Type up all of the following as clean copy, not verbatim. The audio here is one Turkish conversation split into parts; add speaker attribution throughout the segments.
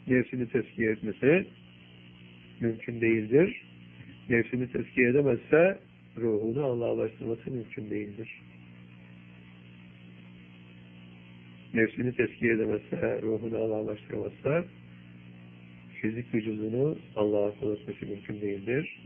Speaker 1: nefsini tezkiye etmesi mümkün değildir. Nefsini tezkiye edemezse ruhunu Allah'laştırması mümkün değildir. Nefsini tezkiye edemezse, ruhunu Allah'laştıramazsa fizik vücudunu Allah'a kul etmesi mümkün değildir.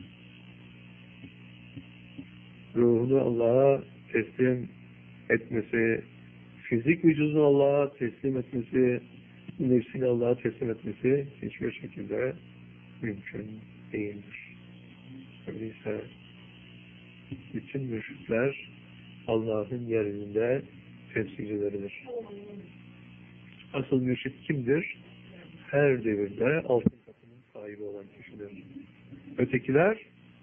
Speaker 1: Ruhunu Allah'a teslim etmesi, fizik vücudunu Allah'a teslim etmesi, nefsini Allah'a teslim etmesi hiçbir şekilde mümkün değildir. Öyleyse bütün mürşitler Allah'ın yeryüzünde temsilcileridir. Asıl mürşit kimdir? Her devirde altın kapının sahibi olan kişidir. Ötekiler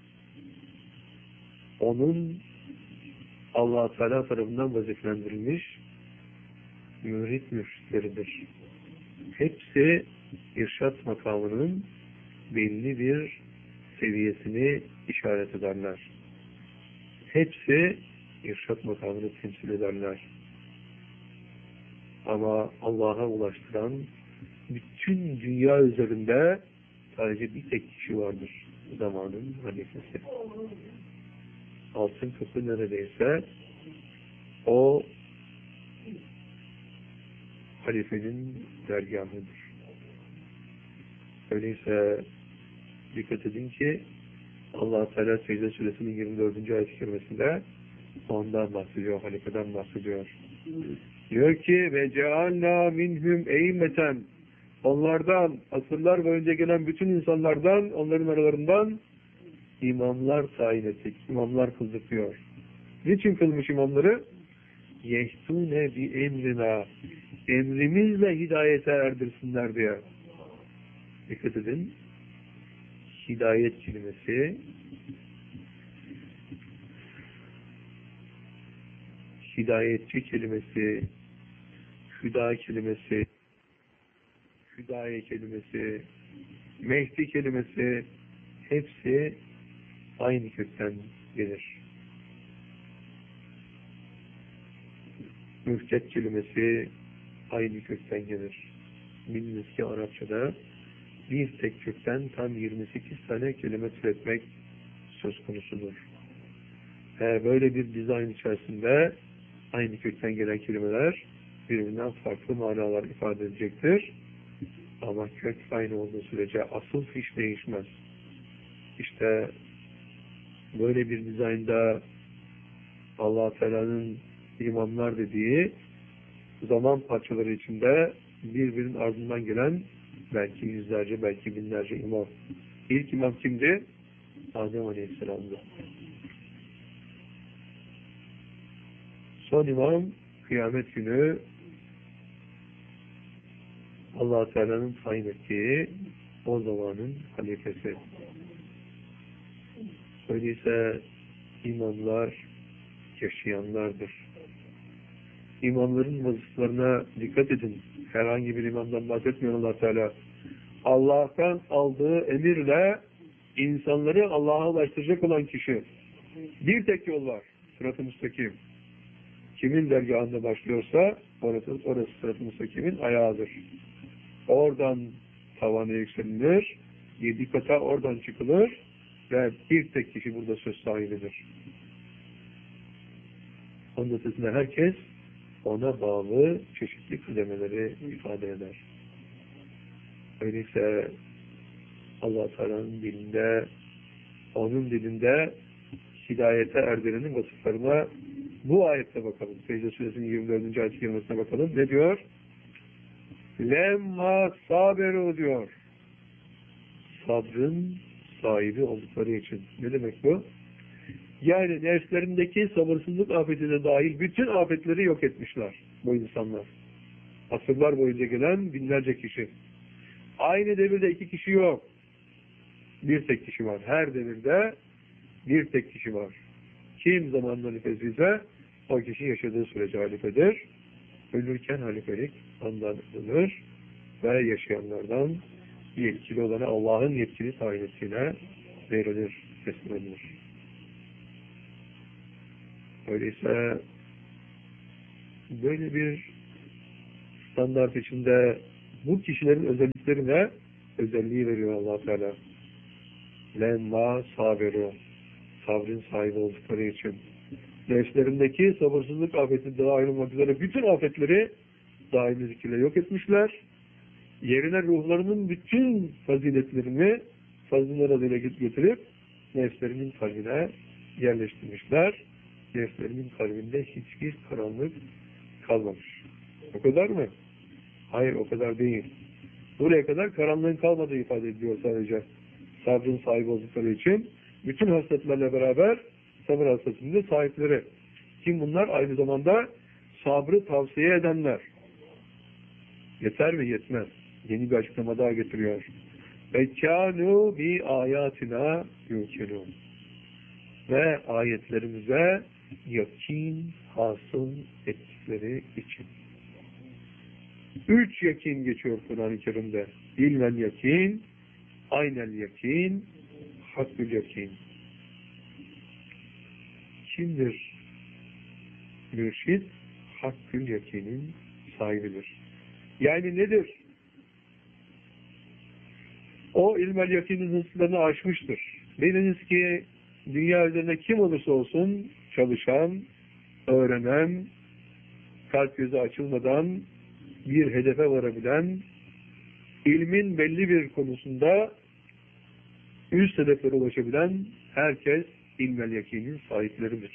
Speaker 1: onun Allah-u Teala tarafından vazifelendirilmiş mürit mürşitleridir. Hepsi irşat makamının belli bir seviyesini işaret ederler. Hepsi irşat makamını temsil ederler. Ama Allah'a ulaştıran bütün dünya üzerinde sadece bir tek kişi vardır. Zamanın halifesi. Altın kapı neredeyse o halifenin dergahıdır. Öyleyse dikkat edin ki Allah-u Teala Secde Suresinin 24. ayet-i kerimesinde ondan bahsediyor, halifeden bahsediyor. Diyor ki ve cealna minhum eymeten, onlardan, asırlar boyunca gelen bütün insanlardan, onların aralarından imamlar tayin ettik, imamlar kıldık diyor. Niçin kılmış imamları? Yehtune bi emrina, emrimizle hidayete erdirsinler diye. Dikkat edin. Hidayet kelimesi, hidayetçi kelimesi, hüda kelimesi, hüdaye kelimesi, Mehdi kelimesi hepsi aynı kökten gelir. Mühtet kelimesi aynı kökten gelir. Biliniz ki Arapçada bir tek kökten tam 28 tane kelime türetmek söz konusudur. Böyle bir dizayn içerisinde aynı kökten gelen kelimeler birbirinden farklı manalar ifade edecektir. Ama kök aynı olduğu sürece asıl hiç değişmez. İşte böyle bir dizaynda Allah-u Teala'nın imamlar dediği zaman parçaları içinde birbirinin ardından gelen belki yüzlerce, belki binlerce imam. İlk imam kimdi? Adem Aleyhisselam'dı. Son imam kıyamet günü Allah-u Teala'nın tayin ettiği o zamanın halifesi. Öyleyse imamlar yaşayanlardır. İmamların vasıflarına dikkat edin. Herhangi bir imamdan bahsetmiyor Allah Teala. Allah'tan aldığı emirle insanları Allah'a ulaştıracak olan kişi. Bir tek yol var. Sırat-ı müstakim. Kimin dergahında başlıyorsa orası sırat-ı müstakimin ayağıdır. Oradan tavana yükselilir, 7 kata oradan çıkılır ve bir tek kişi burada söz sahibidir. Onun ötesinde herkes ona bağlı çeşitli kıdemeleri ifade eder. Öyleyse Allah-u Teala'nın dilinde, onun dilinde hidayete erdirenin vasıflarına bu ayette bakalım. Secde Suresinin 24. ayet-i kerimesine bakalım. Ne diyor? Lemma saberu diyor. Sabrın sahibi oldukları için. Ne demek bu? Yani nefslerindeki sabırsızlık afeti de dahil bütün afetleri yok etmişler bu insanlar. Asırlar boyunca gelen binlerce kişi. Aynı devirde 2 kişi yok. Bir tek kişi var. Her devirde bir tek kişi var. Kim zamanın halifesi ise o kişi yaşadığı sürece halifedir. Ölürken halifelik ondan alınır ve yaşayanlardan yetkili olana Allah'ın yetkili tayin ettiğine verilir, teslim edilir. Öyleyse böyle bir standart içinde Bu kişilerin özelliklerine özelliği veriyor Allah Teala. Lemma sabiru. Sabrın sahibi oldukları için. Nefslerindeki sabırsızlık afeti dahil olmak üzere bütün afetleri daimi zikirle yok etmişler. Yerine ruhlarının bütün faziletlerini fazilere dile getirip nefslerinin kalbine yerleştirmişler. Nefslerinin kalbinde hiçbir karanlık kalmamış. O kadar mı? Hayır, o kadar değil. Buraya kadar karanlığın kalmadığı ifade ediyor sadece. Sabrın sahibi oldukları için bütün hasletlerle beraber sabır hasletinin de sahipleri. Kim bunlar? Aynı zamanda sabrı tavsiye edenler. Yeter mi? Yetmez. Yeni bir açıklama daha getiriyor. Ekânû bi âyâtinâ yûkinûn. Ve ayetlerimize yakin hasıl ettikleri için. 3 yakin geçiyor Kur'an-ı Kerim'de. İlmel yakin, aynel yakin, hakkül yakin. Kimdir? Mürşid, hakkül yakinin sahibidir. Yani nedir? O ilmel yakinin hırslarını aşmıştır. Biliniz ki dünya üzerinde kim olursa olsun çalışan, öğrenen, kalp gözü açılmadan bir hedefe varabilen, ilmin belli bir konusunda üst hedeflere ulaşabilen herkes ilmel yakinin sahipleridir.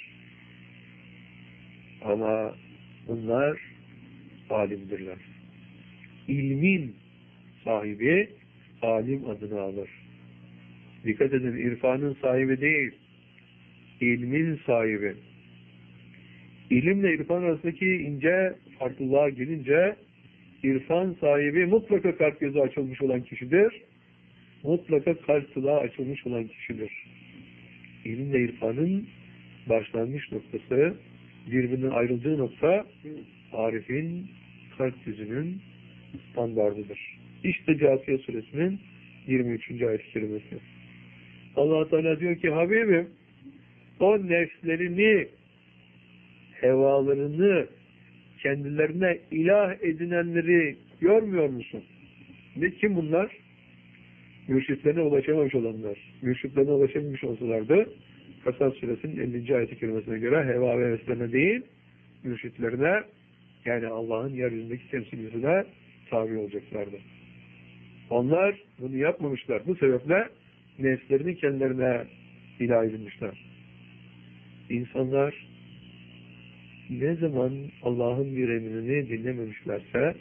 Speaker 1: Ama bunlar alimdirler. İlmin sahibi alim adını alır. Dikkat edin, irfanın sahibi değil, ilmin sahibi. İlimle irfan arasındaki ince farklılığa gelince, irfan sahibi mutlaka kalp gözü açılmış olan kişidir. Mutlaka kalp kulağı açılmış olan kişidir. İlimle irfanın başlangıç noktası, birbirinden ayrıldığı nokta, arifin kalp yüzünün standardıdır. İşte Câsiye Suresinin 23. ayet-i kerimesi. Allah Teala diyor ki, Habibim, o nefslerini, hevalarını, kendilerine ilah edinenleri görmüyor musun? Ne kim bunlar? Mürşitlerine ulaşamamış olanlar. Mürşitlerine ulaşamamış olsalardı, Kasas Suresinin 50. ayet-i kerimesine göre heva ve heveslerine değil, mürşitlerine, yani Allah'ın yeryüzündeki temsilcisine tabi olacaklardı. Onlar bunu yapmamışlar. Bu sebeple nefslerini kendilerine ilah edinmişler. İnsanlar ne zaman Allah'ın bir emrini dinlememişlerse,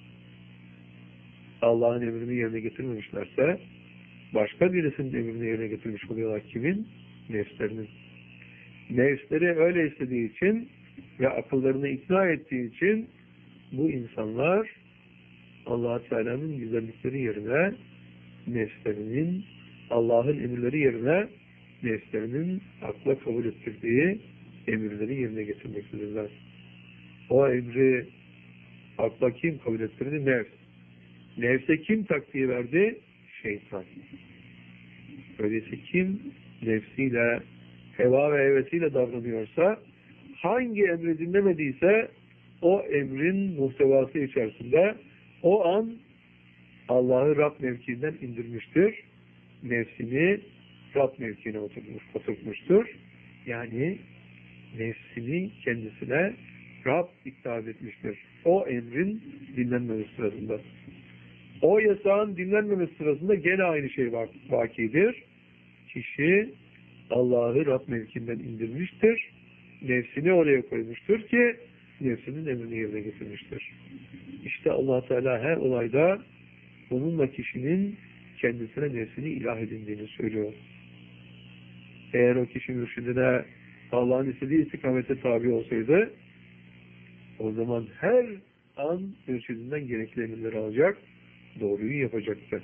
Speaker 1: Allah'ın emrini yerine getirmemişlerse, başka birisinin emrini yerine getirmiş oluyorlar. Kimin? Nefslerinin. Nefsleri öyle istediği için ve akıllarını ikna ettiği için bu insanlar Allah-u Teala'nın güzellikleri yerine nefslerinin, Allah'ın emirleri yerine nefslerinin akla kabul ettirdiği emirleri yerine getirmektedirler. O emri akla kim kabul ettirdi? Nefs. Nefse kim taktiği verdi? Şeytan. Öyleyse kim nefsiyle, heva ve hevesiyle davranıyorsa, hangi emri dinlemediyse o emrin muhtevası içerisinde o an Allah'ı Rab mevkiinden indirmiştir. Nefsini Rab mevkiine oturtmuştur. Yani nefsini kendisine Rab iktidat etmiştir. O emrin dinlenmemesi sırasında. O yasağın dinlenmemesi sırasında gene aynı şey vakidir. Kişi Allah'ı Rab mevkiinden indirmiştir. Nefsini oraya koymuştur ki nefsinin emrini yerine getirmiştir. İşte Allah Teala her olayda bununla kişinin kendisine nefsini ilah edindiğini söylüyor. Eğer o kişi mürşidine Allah'ın istediği istikamete tabi olsaydı, o zaman her an mürşidinden gerekli emirleri alacak, doğruyu yapacaktı.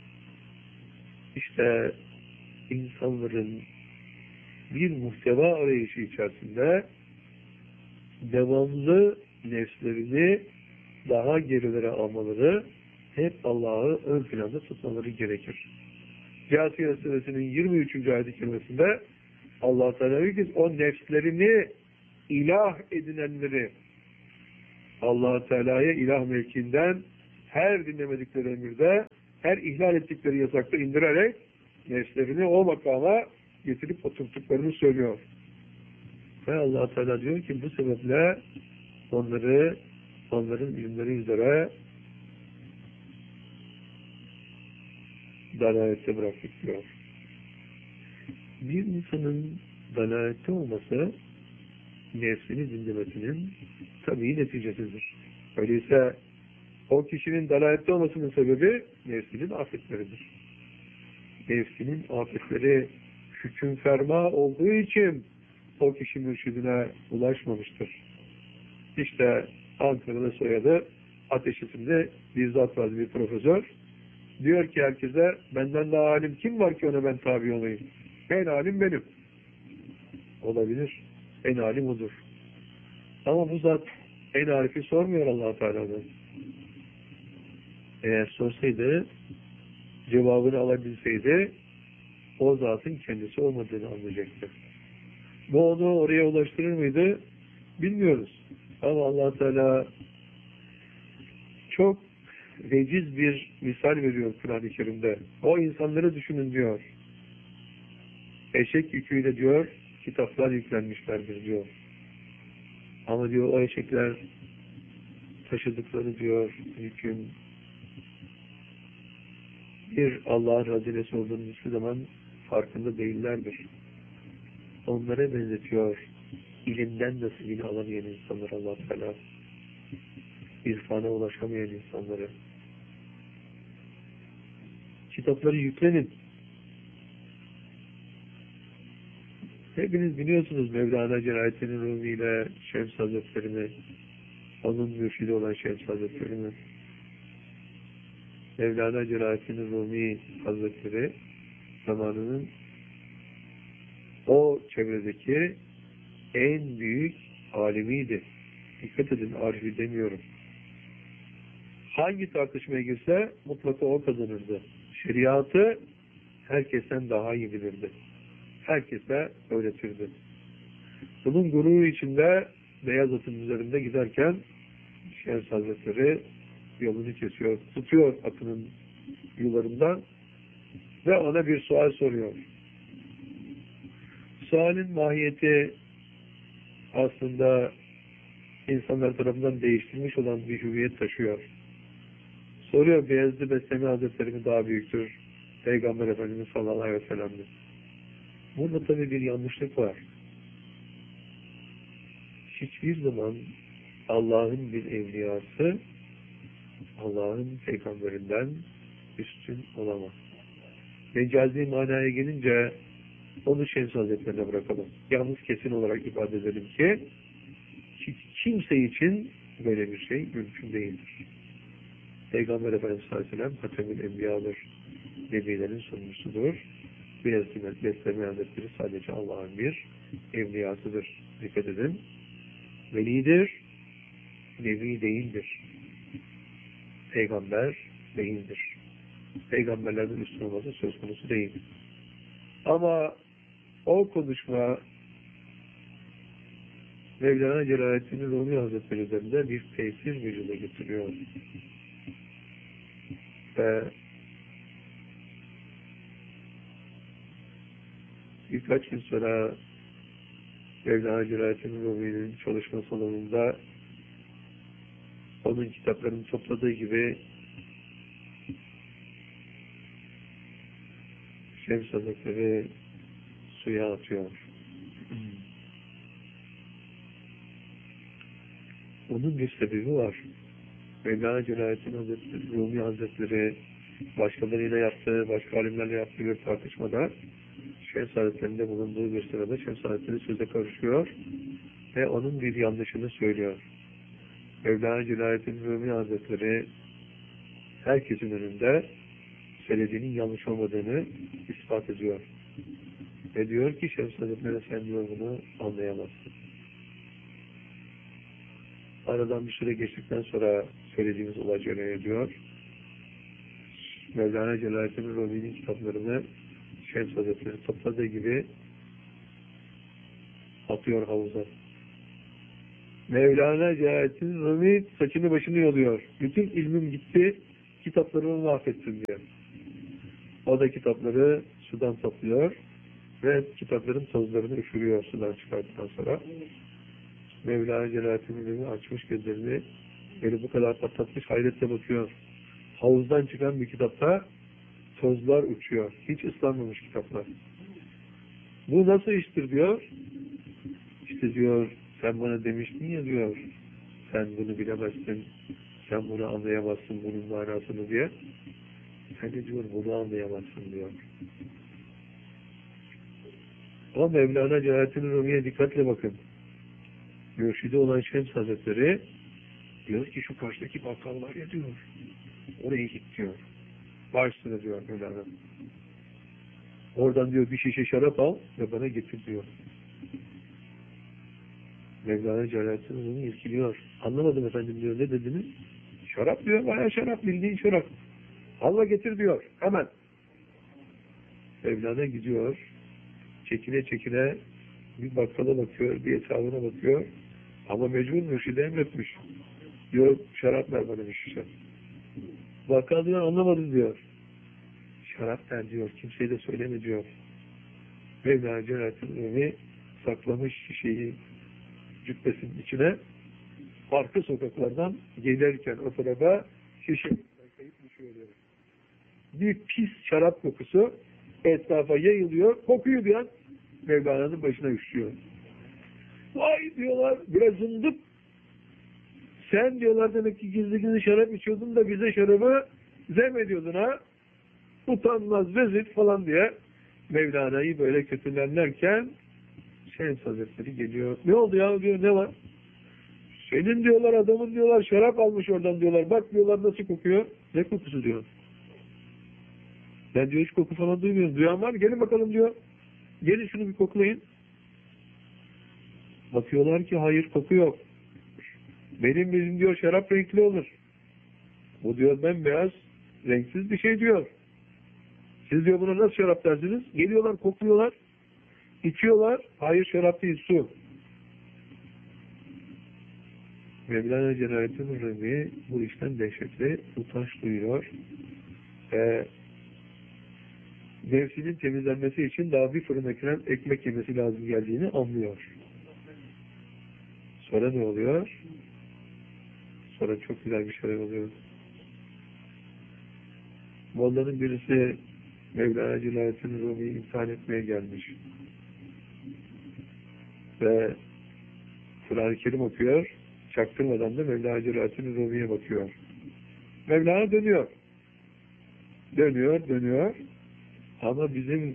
Speaker 1: İşte insanların bir muhteva arayışı içerisinde devamlı nefslerini daha gerilere almaları, hep Allah'ı ön planda tutmaları gerekir. Câsiye Suresinin 23. ayet-i kerimesinde Allah Teala diyor ki, o nefslerini ilah edinenleri, Allah Teala'ya ilah mevkiinden her dinlemedikleri emirde, her ihlal ettikleri yasakta indirerek nefslerini o makama getirip oturttuklarını söylüyor. Ve Allah Teala diyor ki bu sebeple onların ilimleri üzere dalalette bıraktık diyor. Bir insanın dalalette olması nefsini dinlemesinin tabii neticesidir. Öyleyse o kişinin dalalette olmasının sebebi nefsinin afetleridir. Nefsinin afetleri hüküm ferma olduğu için o kişi mürşidine ulaşmamıştır. İşte Ankara'da soyadı Ateş isimli bir zat var, bir profesör. Diyor ki herkese, benden daha alim kim var ki ona ben tabi olayım? En alim benim. Olabilir. En alim odur. Ama bu zat en arifi sormuyor Allah-u Teala'dan. Eğer sorsaydı, cevabını alabilseydi, o zatın kendisi olmadığını anlayacaktı. Bu onu oraya ulaştırır mıydı? Bilmiyoruz. Ama Allah Teala çok veciz bir misal veriyor Kur'an-ı Kerim'de. O insanları düşünün diyor. Eşek yüküyle diyor, kitaplar yüklenmişlerdir diyor. Ama diyor o eşekler taşıdıkları diyor yükün bir Allah'ın razilesi olduğunu hiçbir zaman farkında değillerdir. Onlara benzetiyor. İlimden nasibini alamayan insanlar Allah Teala. İrfana ulaşamayan insanları. Kitapları yüklenin. Hepiniz biliyorsunuz Mevlana Celaleddin Rumi ile Şems Hazretleri'ni, onun mürşidi olan Şems Hazretleri'ni. Mevlana Celaleddin Rumi Hazretleri zamanının o çevredeki en büyük alimiydi. Dikkat edin, arifi demiyorum. Hangi tartışmaya girse mutlaka o kazanırdı. Şeriatı herkesten daha iyi bilirdi. Herkese öğretirdi. Bunun gururu içinde beyaz atın üzerinde giderken Şems Hazretleri yolunu kesiyor, tutuyor atının yularından ve ona bir sual soruyor. Sualin mahiyeti aslında insanlar tarafından değiştirilmiş olan bir hüviyet taşıyor. Soruyor, Beyazıt Bestami Hazretleri mi daha büyüktür? Peygamber Efendimiz sallallahu aleyhi ve sellem mi? Burada tabii bir yanlışlık var. Hiçbir zaman Allah'ın bir evliyası Allah'ın peygamberinden üstün olamaz. Mecazi manaya gelince onu Şems Hazretlerine bırakalım. Yalnız kesin olarak ifade edelim ki hiç kimse için böyle bir şey mümkün değildir. Peygamber Efendimiz sallallahu aleyhi ve sellem Hatemül Enbiya'dır. Nebilerin sonuncusudur. Beyazıt Bestami Hazretleri sadece Allah'ın bir evliyasıdır. Dikkat edin. Velidir, nebi değildir. Peygamber değildir. Peygamberlerden üstün olması söz konusu değil. Ama o konuşma Mevlana Celaleddin Rumi Hazretleri üzerinde bir tesir vücuda getiriyor. Ve birkaç gün sonra Mevlana Celaleddin Rumi'nin çalışma salonunda onun kitaplarını topladığı gibi Şems Hazretleri suya atıyor. Onun bir sebebi var. Mevlana Celaleddin Rumi Hazretleri başkalarıyla yaptığı, başka alimlerle yaptığı bir tartışmada Şems Hazretleri'nde bulunduğu bir sırada Şems Hazretleri söze karışıyor ve onun bir yanlışını söylüyor. Mevlana Celaleddin Rumi Hazretleri herkesin önünde söylediğinin yanlış olmadığını ispat ediyor. Ve diyor ki Şems Hazretleri sen diyor bunu anlayamazsın. Aradan bir süre geçtikten sonra söylediğimiz olay cereyan ediyor. Mevlana Celaleddin Rumi'nin kitaplarını Şems Hazretleri topladığı gibi atıyor havuza. Mevlana Celaleddin Rumi saçını başını yoluyor. Bütün ilmim gitti, kitaplarımı mahvetsin diyor. O da kitapları sudan topluyor ve kitapların tozlarını üfürüyor sudan çıkarttıktan sonra. Mevlana Celaleddin Rumi açmış gözlerini, beni bu kadar patlatmış, hayretle bakıyor. Havuzdan çıkan bir kitapta tozlar uçuyor. Hiç ıslanmamış kitaplar. Bu nasıl iştir diyor. İşte diyor, sen bana demiştin ya diyor, sen bunu bilemezsin, sen bunu anlayamazsın bunun manasını diye. Sen de diyor, bunu anlayamazsın diyor. Ama Mevlana Celaleddin Rumi'ye dikkatle bakın. Mürşidi olan Şems Hazretleri diyor ki şu karşıdaki bakkal var ya diyor, oraya git diyor. Başsına diyor Mevlana. Oradan diyor bir şişe şarap al ve bana getir diyor. Mevlana Celaleddin Rumi irkiliyor. Anlamadım efendim diyor, ne dediniz? Şarap diyor, bayağı şarap, bildiğin şarap. Allah getir diyor, hemen. Mevlana gidiyor, çekile çekile bir bakkala bakıyor, bir etrafına bakıyor. Ama mecbur mürşide emretmiş. Diyor, şarap ver bana bir şişe. Bakkal diyor, anlamadım diyor. Şarap ver diyor, kimseye de söyleme diyor. Mevlana Celaleddin Rumi saklamış şişeyi cübbesinin içine, arka sokaklardan gelirken o tarafa şişe kayıp düşüyor. Bir pis şarap kokusu etrafa yayılıyor, kokuyu bir an Mevlana'nın başına üşüyor. Vay diyorlar, biraz zındık. Sen diyorlar demek ki gizli gizli şarap içiyordun da bize şarabı zemediyordun ha. Utanmaz, rezil falan diye Mevlana'yı böyle kötülerlerken Şems Hazretleri geliyor. Ne oldu ya diyor, ne var? Senin diyorlar adamın diyorlar şarap almış oradan diyorlar. Bak diyorlar nasıl kokuyor. Ne kokusu diyor. Ben diyor hiç koku falan duymuyorum. Duyan var, gelin bakalım diyor. Gelin şunu bir koklayın. Bakıyorlar ki hayır, koku yok. Bizim diyor şarap renkli olur. Bu diyor bembeyaz, renksiz bir şey diyor. Siz diyor buna nasıl şarap dersiniz? Geliyorlar, kokluyorlar, içiyorlar. Hayır, şarap değil, su. Mevlana Celaleddin Rumi bu işten dehşetli utanç duyuyor. Nefsinin temizlenmesi için daha bir fırın ekmek yemesi lazım geldiğini anlıyor. Sonra ne oluyor? Sonra çok güzel bir şeyler oluyor. Molla'nın birisi Mevlana Celaleddin Rumi'yi imtihan etmeye gelmiş. Ve Kur'an-ı Kerim okuyor. Çaktırmadan da Mevlana Celaleddin Rumi'ye bakıyor. Mevlana dönüyor. Dönüyor. Ama bizim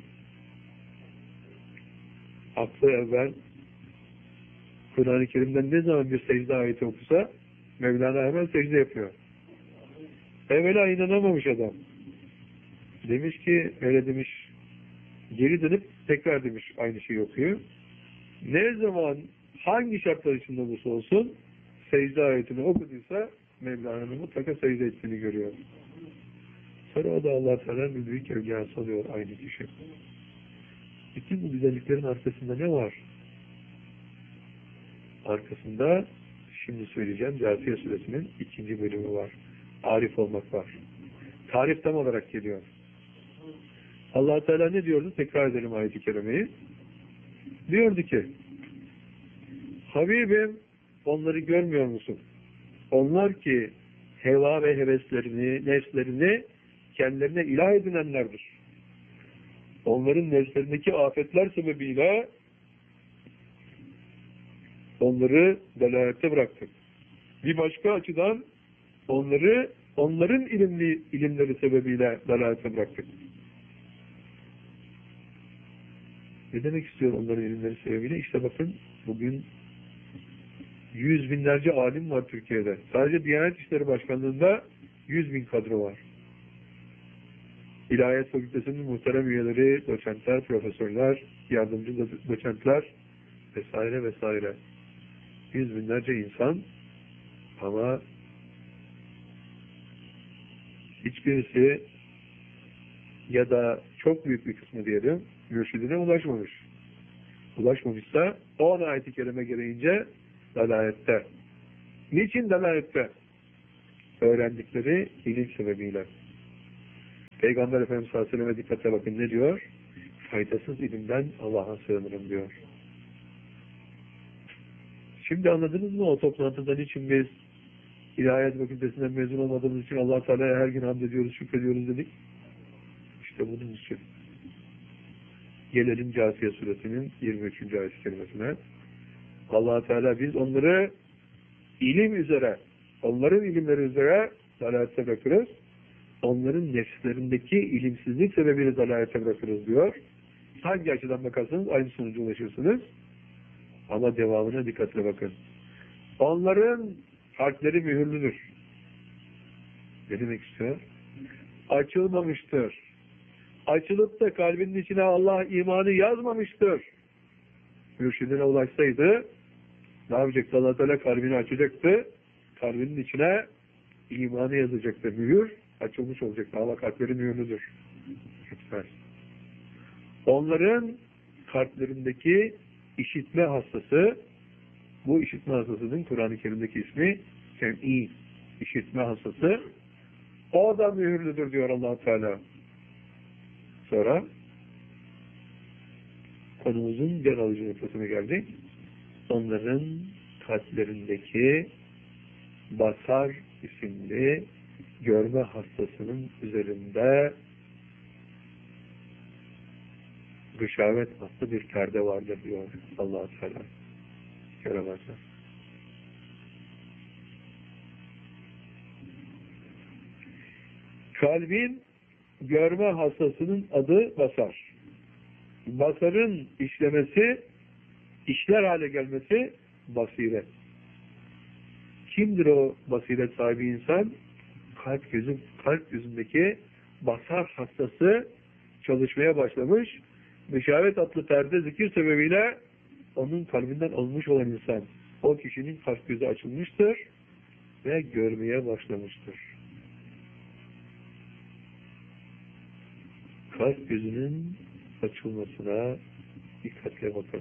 Speaker 1: aklı evvel Kur'an-ı Kerim'den ne zaman bir secde ayeti okusa Mevlana hemen secde yapıyor. Evvela inanamamış adam. Demiş ki, öyle demiş, geri dönüp tekrar demiş aynı şeyi okuyor. Ne zaman hangi şartlar içinde olursa olsun secde ayetini okuduysa Mevlana'nın mutlaka secde ettiğini görüyor. Sonra o da Allah Teala'nın bir büyük evliyası oluyor aynı kişi. Bütün bu güzelliklerin arkasında ne var? Arkasında şimdi söyleyeceğim Câsiye Suresinin 2. bölümü var. Arif olmak var. Tarif tam olarak geliyor. Allah Teala ne diyordu? Tekrar edelim ayet-i kerimeyi. Diyordu ki, Habibim, onları görmüyor musun? Onlar ki heva ve heveslerini, nefslerini kendilerine ilah edinenlerdir. Onların nefslerindeki afetler sebebiyle onları delalette bıraktık. Bir başka açıdan onların ilimleri sebebiyle delalette bıraktık. Ne demek istiyor onların ilimleri sebebiyle? İşte bakın bugün 100 binlerce alim var Türkiye'de. Sadece Diyanet İşleri Başkanlığı'nda 100 bin kadro var. İlahiyat Fakültesi'nin muhterem üyeleri, doçentler, profesörler, yardımcı doçentler vesaire vesaire. 100 binlerce insan ama hiçbirisi ya da çok büyük bir kısmı diyelim mürşidine ulaşmamış. Ulaşmamışsa o ayet-i kerime gereğince Dalalette. Niçin dalalette? Öğrendikleri ilim sebebiyle. Peygamber Efendimiz sallallahu aleyhi ve selleme dikkatle bakın ne diyor? Faydasız ilimden Allah'a sığınırım diyor. Şimdi anladınız mı o toplantıdan için biz İlahiyat Fakültesinden mezun olmadığımız için Allah Teala'ya her gün hamd ediyoruz, şükrediyoruz dedik. İşte bunun için. Gelelim Câsiye Suresinin 23. ayet-i kerimesine. Allah Teala biz onları ilim üzere, onların ilimleri üzere dalalete bırakırız. Onların nefslerindeki ilimsizlik sebebiyle dalalete bırakırız diyor. Hangi açıdan bakarsanız aynı sonuca ulaşırsınız. Ama devamına dikkatle bakın. Onların kalpleri mühürlüdür. Ne demek istiyor? Açılmamıştır. Açılıp da kalbinin içine Allah imanı yazmamıştır. Mürşidine ulaşsaydı ne yapacaktı? Allah Teala kalbini açacaktı. Kalbinin içine imanı yazacaktı. Mühür açılmış olacaktı. Allah kalpleri mühürlüdür. Lütfen. Onların kalplerindeki işitme hastası, bu işitme hastasının Kur'an-ı Kerim'deki ismi sem'i, işitme hastası, o da mühürlüdür diyor Allah Teala. Sonra konumuzun can alıcı noktasına geldik. Onların kalplerindeki basar isimli görme hastasının üzerinde gışavet hasta bir perde vardır diyor Allah Teala. Göremezler. Kalbin görme hastasının adı basar. Basarın işlemesi, işler hale gelmesi basiret. Kimdir o basiret sahibi insan? Kalp yüzündeki basar hastası çalışmaya başlamış. Müşavet adlı perde zikir sebebiyle onun kalbinden alınmış olan insan. O kişinin kalp gözü açılmıştır ve görmeye başlamıştır. Kalp gözünün açılmasına dikkatle bakın.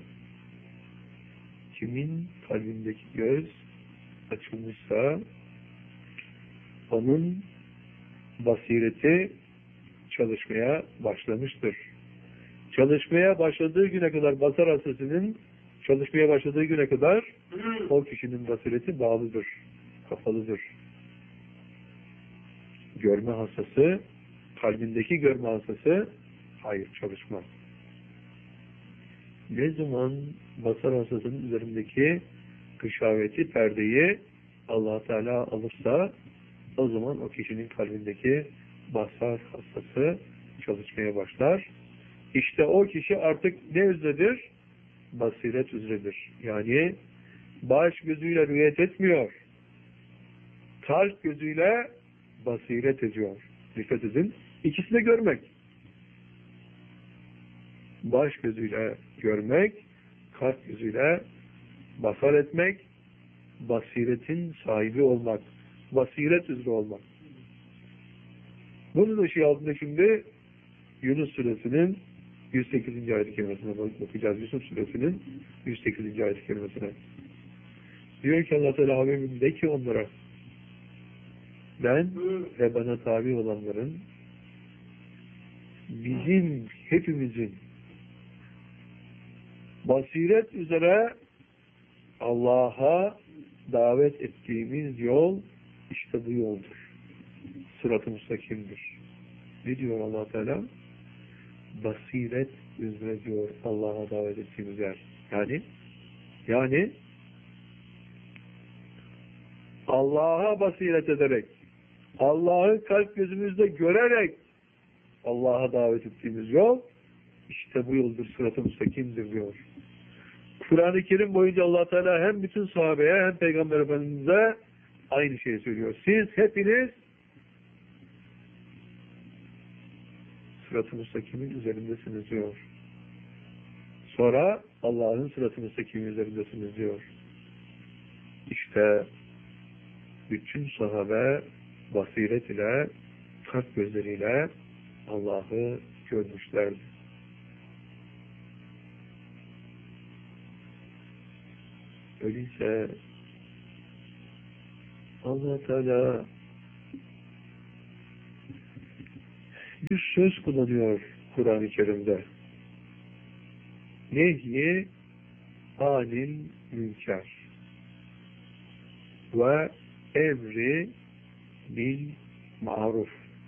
Speaker 1: Kimin kalbindeki göz açılmışsa onun basireti çalışmaya başlamıştır. Çalışmaya başladığı güne kadar basar hastasının çalışmaya başladığı güne kadar o kişinin basireti bağlıdır, kapalıdır. Görme hastası, kalbindeki görme hastası hayır çalışmaz. Ne zaman basar hastasının üzerindeki gışaveti, perdeyi Allah Teala alırsa o zaman o kişinin kalbindeki basar hastası çalışmaya başlar. İşte o kişi artık ne üzeredir? Basiret üzeredir. Yani baş gözüyle rüyet etmiyor. Kalp gözüyle basiret ediyor. Dikkat edin. İkisi de görmek. Baş gözüyle görmek, kalp gözüyle basar etmek, basiretin sahibi olmak. Basiret üzere olmak. Bunun ışığı altında şimdi Yunus Suresinin 108. ayet-i kerimesine bakacağız. Yusuf Suresinin 108. ayet-i kerimesine. Diyor ki Allah Teala Habibim de ki onlara ben ve bana tabi olanların bizim hepimizin basiret üzere Allah'a davet ettiğimiz yol işte bu yoldur. Sırat-ı müstakimdir. Ne diyor Allah Teala? Basiret üzere diyor Allah'a davet ettiğimiz yer. Yani Allah'a basiret ederek, Allah'ı kalp gözümüzde görerek Allah'a davet ettiğimiz yol işte bu yoldur, sırat-ı müstakimdir diyor. Kur'an-ı Kerim boyunca Allah Teala hem bütün sahabeye hem Peygamber Efendimiz'e aynı şeyi söylüyor. Siz hepiniz sırat-ı müstakimin üzerindesiniz diyor. Sonra Allah'ın sırat-ı müstakimin üzerindesiniz diyor. İşte bütün sahabe basiret ile, kalp gözleriyle Allah'ı görmüşlerdi. Öyleyse Allah Teala bir söz kullanıyor Kur'an-ı Kerim'de. Nehyi anil münker ve emri bil maruf.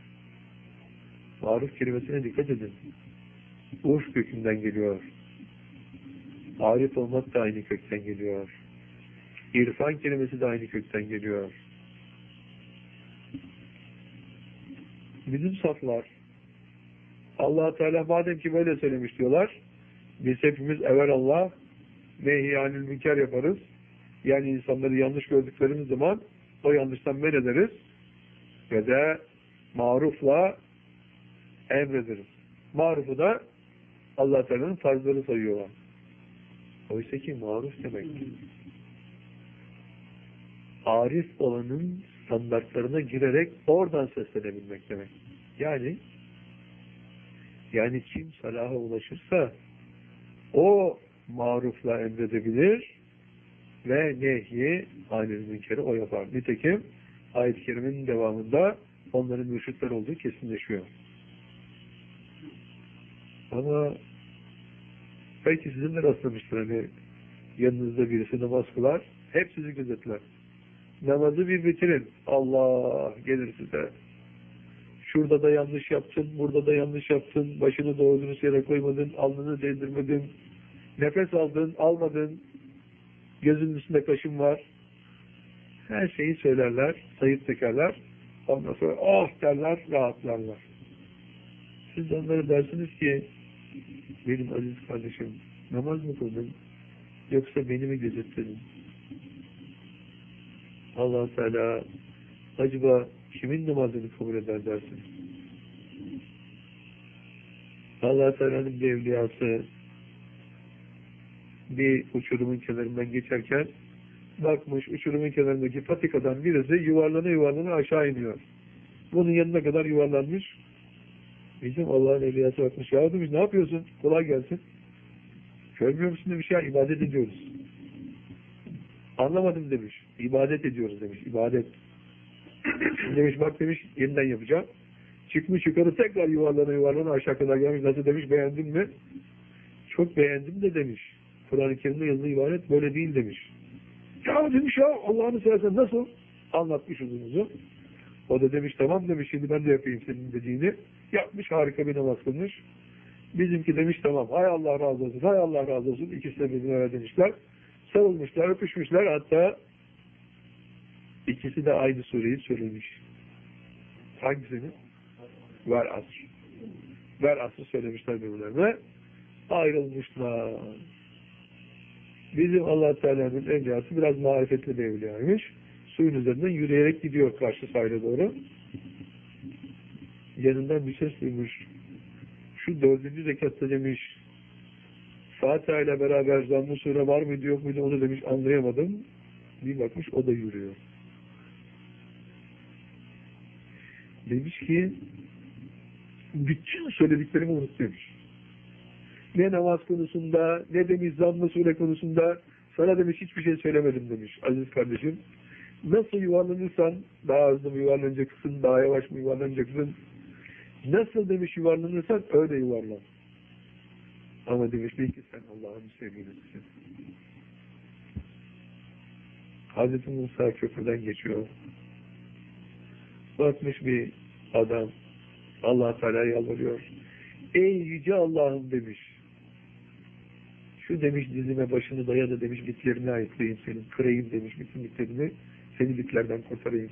Speaker 1: Maruf kelimesine dikkat edin. Urf kökünden geliyor. Arif olmak da aynı kökten geliyor. İrfan kelimesi de aynı kökten geliyor. Bizim saflar Allah Teala madem ki böyle söylemiş diyorlar, biz hepimiz evelallah nehy-i münker yaparız. Yani insanları yanlış gördüklerimiz zaman o yanlıştan men ederiz ve de marufla emrederiz. Marufu da Allah Teala'nın farzları sayıyorlar. Oysa ki maruf demek arif olanın standartlarına girerek oradan seslenebilmek demek. Yani kim salaha ulaşırsa o marufla emredebilir ve nehyi anil münkeri o yapar. Nitekim ayet-i kerimenin devamında onların mürşitler olduğu kesinleşiyor. Ama belki sizin de rastlamıştır, hani yanınızda birisi namaz kılar, hep sizi gözetler. Namazı bir bitirin. Allah gelir size. Şurada da yanlış yaptın, burada da yanlış yaptın, başını doğru dürüst yere koymadın, alnını değdirmedin, nefes aldın, almadın, gözünün üstünde kaşın var. Her şeyi söylerler, sayıp tekerler. Ondan sonra oh derler, rahatlarlar. Siz onlara dersiniz ki, benim aziz kardeşim, namaz mı kıldın, yoksa beni mi gözetledin? Allah Teala acaba kimin namazını kabul eder dersin? Allah Teala'nın bir evliyası bir uçurumun kenarından geçerken bakmış uçurumun kenarındaki patikadan birisi yuvarlana aşağı iniyor. Bunun yanına kadar yuvarlanmış. Bizim Allah'ın evliyası bakmış. Ya demiş, ne yapıyorsun? Kolay gelsin. Görmüyor musun demiş, ya ibadet ediyoruz. Anlamadım demiş. İbadet ediyoruz demiş. İbadet. Demiş bak demiş, yeniden yapacağım. Çıkmış yukarı, tekrar yuvarlana aşağı kadar gelmiş. Nasıl demiş, beğendin mi? Çok beğendim de demiş. Kur'an-ı Kerim'de yazılı ibadet böyle değil demiş. Ya demiş, ya Allah'ını seversen nasıl? Anlatmış uzun. O da demiş tamam demiş, şimdi ben de yapayım senin dediğini. Yapmış, harika bir namaz kılmış. Bizimki demiş tamam, hay Allah razı olsun, hay Allah razı olsun. İkisi de birbirine öyle demişler. Sarılmışlar, öpüşmüşler, hatta ikisi de aynı sureyi söylemiş. Hangisini? Ver asr. Ver asr söylemişler birbirlerine. Ayrılmışlar. Bizim Allah Teala'nın evliyası biraz marifetli bir evliyaymış. Suyun üzerinden yürüyerek gidiyor karşı sahile doğru. Yanından bir ses duymuş. Şu 4. rekatta demiş, Fatiha ile beraber zamm-ı sure var mıydı yok muydu onu demiş, anlayamadım. Bir bakmış o da yürüyor. Demiş ki bütün söylediklerimi unut demiş. Ne namaz konusunda, ne demiş zamm-ı sure konusunda sana demiş hiçbir şey söylemedim demiş aziz kardeşim. Nasıl yuvarlanırsan daha hızlı mı yuvarlanacaksın, daha yavaş mı yuvarlanacaksın? Nasıl demiş yuvarlanırsan öyle yuvarlan. Ama demiş belki sen Allah'ın sevgilisisin. Hazreti Musa köprüden geçiyor. Bakmış bir adam Allah Teala'ya yalvarıyor. Ey yüce Allah'ım demiş. Şu demiş dizime başını daya da demiş bitlerini ayıklayayım senin. Kırayım demiş bütün bitlerini. Seni bitlerden kurtarayım.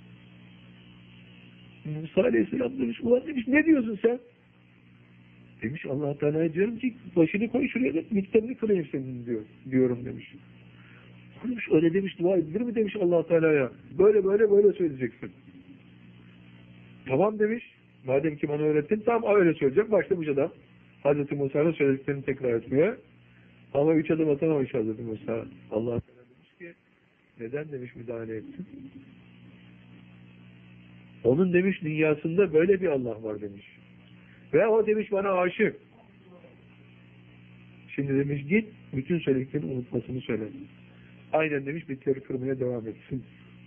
Speaker 1: Musa Aleyhisselam demiş, ulan demiş ne diyorsun sen? Demiş Allah Teala'ya diyorum ki başını koy şuraya da bitlerini kırayım senin diyorum demiş. Demiş öyle demiş dua edilir mi demiş Allah Teala'ya. Böyle söyleyeceksin. Tamam demiş. Madem ki bana öğrettin tamam öyle söyleyeceğim. Başlamış adam. Hazreti Musa'nın söylediklerini tekrar etmeye. Ama 3 adım atamamış Hazreti Musa. Allah Teala demiş ki neden demiş müdahale ettin? Onun demiş dünyasında böyle bir Allah var demiş. Ve o demiş bana aşık. Şimdi demiş git bütün söylediklerini unutmasını söyle. Aynen demiş, bitleri kırmaya devam etsin.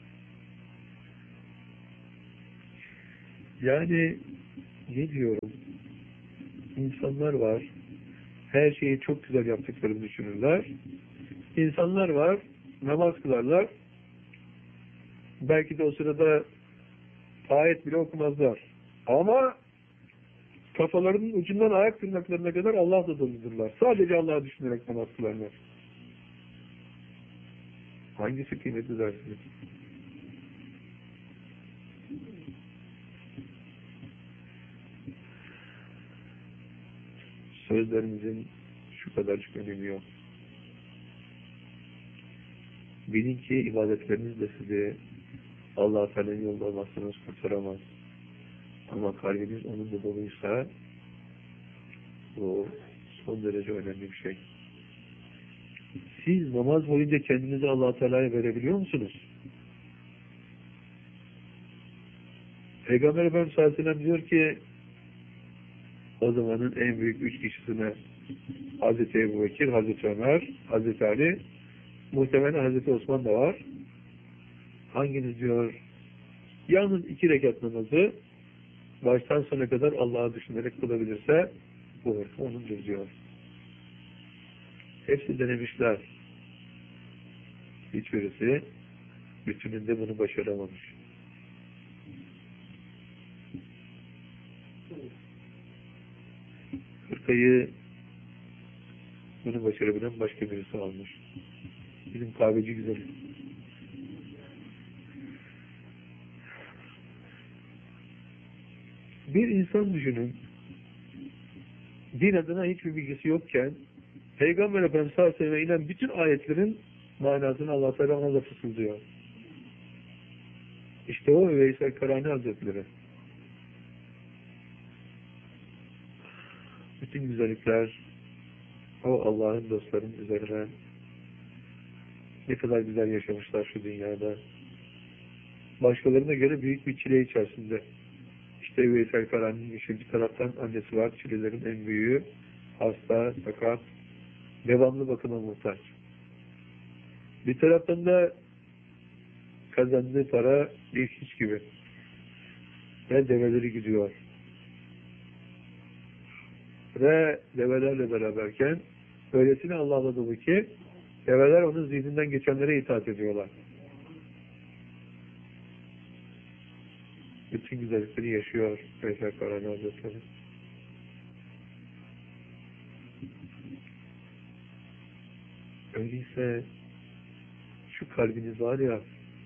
Speaker 1: Yani ne diyorum? İnsanlar var, her şeyi çok güzel yaptıklarını düşünürler. İnsanlar var, namaz kılarlar. Belki de o sırada ayet bile okumazlar. Ama kafalarının ucundan ayak tırnaklarına kadar Allah'la doludurlar. Sadece Allah'ı düşünerek namaz kılarlar. Hangisi kıymetli dersiniz? Sözlerimizin şu kadarcık önemi yok. Bilin ki ibadetleriniz de sizi Allah-u Teala'nın yolunda olmazsanız kurtaramaz. Ama kalbiniz onunla doluysa bu son derece önemli bir şey. Siz namaz boyunca kendinizi Allah-u Teala'ya verebiliyor musunuz? Peygamber Efendimiz sallallahu aleyhi ve sellem diyor ki o zamanın en büyük 3 kişisine Hazreti Ebu Bekir, Hazreti Ömer, Hazreti Ali, muhtemelen Hazreti Osman da var. Hanginiz diyor yalnız 2 rekat namazı baştan sona kadar Allah'ı düşünerek kılabilirse bu hırkı onundur diyor. Hepsi denemişler. Hiçbirisi bütününde bunu başaramamış. Hırkayı bunu başarabilen başka birisi almış. Bizim kahveci güzeli. Bir insan düşünün, din adına hiçbir bilgisi yokken Peygamber Efendimiz sallallahu aleyhi ve sellem'e inen bütün ayetlerin manasını Allah Teala ona da fısıldıyor. İşte o Veysel Karani Hazretleri. Bütün güzellikler o Allah'ın dostlarının üzerine ne kadar güzel yaşamışlar şu dünyada. Başkalarına göre büyük bir çile içerisinde. İşte Veysel Karani'nin bir taraftan annesi var, çilelerin en büyüğü, hasta, sakat, devamlı bakıma muhtaç. Bir taraftan da kazandığı para bir hiç gibi. Ve develeri gidiyor. Ve develerle beraberken öylesine Allah'la dolu ki develer onun zihninden geçenlere itaat ediyorlar. Bütün güzellikleri yaşıyor Veysel Karani Hazretleri. Öyleyse şu kalbiniz var ya,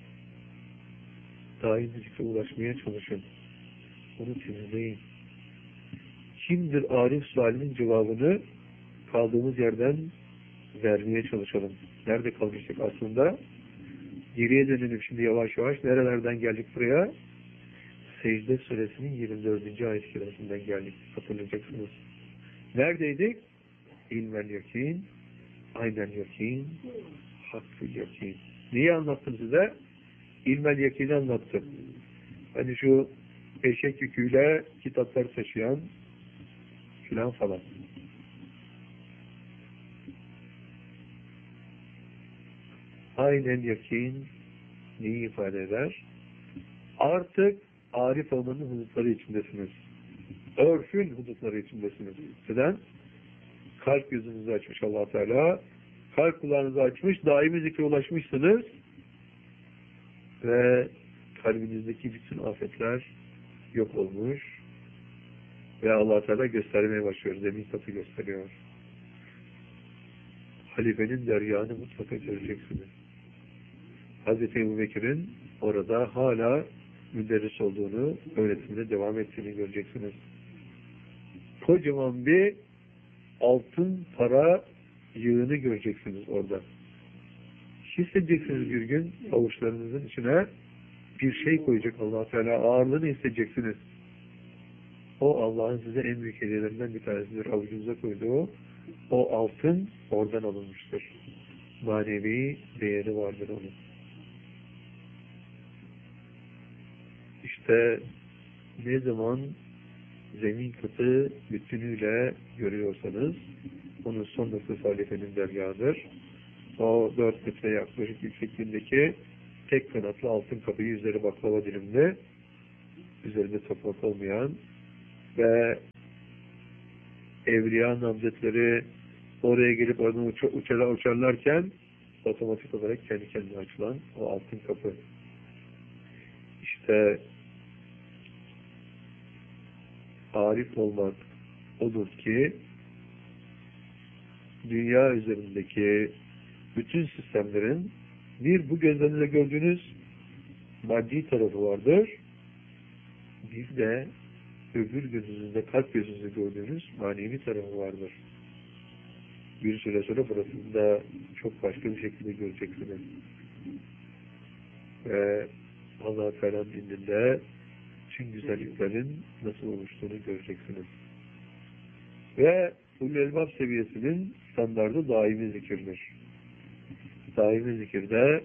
Speaker 1: daim zikre ulaşmaya çalışın. Onu temizleyin. Kimdir Arif sualinin cevabını kaldığımız yerden vermeye çalışalım. Nerede kalmıştık aslında? Geriye dönelim şimdi yavaş yavaş. Nerelerden geldik buraya? Secde suresinin 24. ayet-i kerimesinden geldik. Hatırlayacaksınız. Neredeydik? İlmel yakin, aynen yakin, hakkı yakin. Neyi anlattım size? İlmel yakini anlattım. Hani şu eşek yüküyle kitaplar taşıyan filan falan. Aynen yakin neyi ifade eder? Artık arif olmanın hudutları içindesiniz. Örfün hudutları içindesiniz. Neden? Kalp gözünüzü açmış Allah Teala. Kalp kulağınızı açmış, daimi zikre ulaşmışsınız. Ve kalbinizdeki bütün afetler yok olmuş. Ve Allah Teala göstermeye başlıyor. Zemin katı gösteriyor. Halifenin deryanı mutlaka göreceksiniz. Hazreti Ebu Bekir'in orada hala müderris olduğunu, öğretimine devam ettiğini göreceksiniz. Kocaman bir altın para yığını göreceksiniz orada. Hissedeceksiniz bir gün avuçlarınızın içine bir şey koyacak Allah Teala, ağırlığını hissedeceksiniz. O Allah'ın size en büyük hediyelerinden bir tanesidir. Avucunuza koyduğu o altın oradan alınmıştır. Manevi değeri vardır onun. İşte ne zaman zemin katı bütünüyle görüyorsanız onun son noktası halifenin dergahıdır. o 4 metre yaklaşık yüksekliğindeki tek kanatlı altın kapıyı, üzeri baklava dilimli, üzerinde toprak olmayan ve evliya namzetleri oraya gelip oradan uçarlarken otomatik olarak kendi kendine açılan o altın kapı. İşte arif olmak odur ki dünya üzerindeki bütün sistemlerin bir, bu gözlerinizle gördüğünüz maddi tarafı vardır. Bir de öbür gözünüzde, kalp gözünüzde gördüğünüz manevi tarafı vardır. Bir süre sonra burasını da çok başka bir şekilde göreceksiniz. Ve Allah-u Teala'nın indinde tüm güzelliklerin nasıl oluştuğunu göreceksiniz. Ve Ulul Elbab seviyesinin standardı daimi zikirdir. Daimi zikirde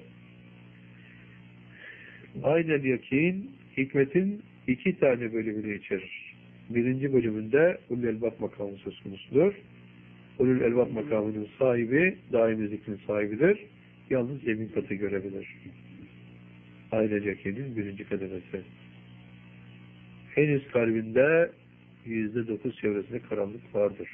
Speaker 1: aynen yakin, hikmetin 2 tane bölümünü içerir. Birinci bölümünde Ulul Elbab makamı söz konusudur. Ulul Elbab makamının sahibi, daimi zikrin sahibidir. Yalnız yemin katı görebilir. Aynen yakinin 1. kademesi. Henüz kalbinde %9 çevresinde karanlık vardır.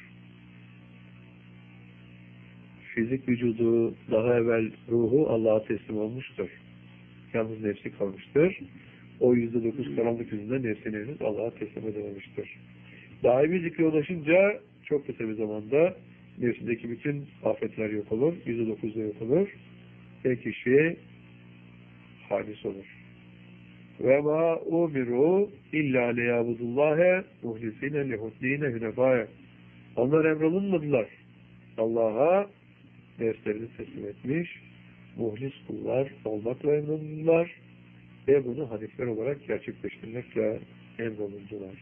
Speaker 1: Fizik vücudu daha evvel ruhu Allah'a teslim olmuştur. Yalnız nefsi kalmıştır. O %9 karanlık yüzünden nefsini henüz Allah'a teslim edememiştir. Daimi zikre ulaşınca çok kısa bir zamanda nefsindeki bütün afetler yok olur. %9'da yok olur. Ve kişi halis olur. Ve ma umiru illa liyabudullâhe muhlisine lihuddîne hünefâye. Onlar emrolunmadılar. Allah'a derslerini teslim etmiş, muhlis kullar olmakla emrolundular ve bunu hanifler olarak gerçekleştirmekle emrolundular.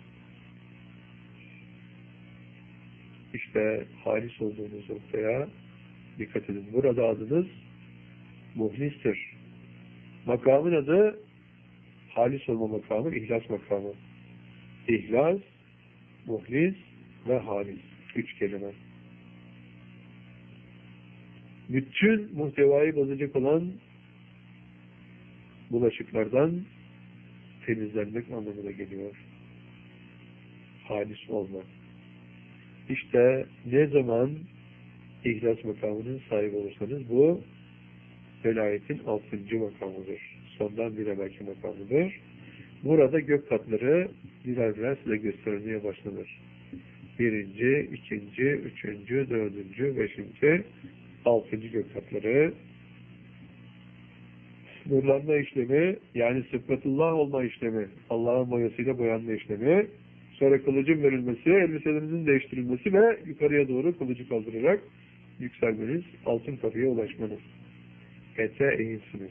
Speaker 1: İşte halis olduğunuz noktaya dikkat edin. Burada adınız muhlistir. Makamın adı halis olma makamı, ihlas makamı. İhlas, muhlis ve halis. 3 kelime. Bütün muhtevayı bozacak olan bulaşıklardan temizlenmek anlamına geliyor. Halis olma. İşte ne zaman ihlas makamının sahibi olursanız bu velayetin 6. makamıdır. Sondan bir evvelki makamıdır. Burada gök katları birer birer size gösterilmeye başlanır. 1. 2. 3. 4. 5. 6. gök katları. Nurlanma işlemi, yani sıfatullah olma işlemi, Allah'ın boyasıyla boyanma işlemi, sonra kılıcın verilmesi, elbiselerinizin değiştirilmesi ve yukarıya doğru kılıcı kaldırarak yükselmeniz, altın kapıya ulaşmanız. Ete eğilsiniz.